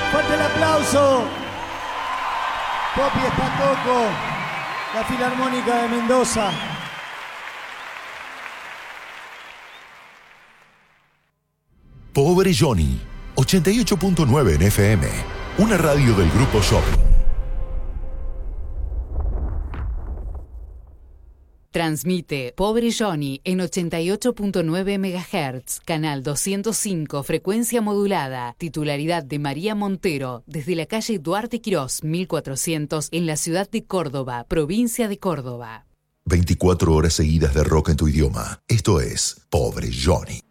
Fuerte el aplauso. Popi Espatoco, la Filarmónica de Mendoza. Pobre Johnny, 88.9 en FM, una radio del Grupo Shopping. Transmite Pobre Johnny en 88.9 MHz, canal 205, frecuencia modulada, titularidad de María Montero, desde la calle Duarte Quirós, 1400, en la ciudad de Córdoba, provincia de Córdoba. 24 horas seguidas de rock en tu idioma. Esto es Pobre Johnny.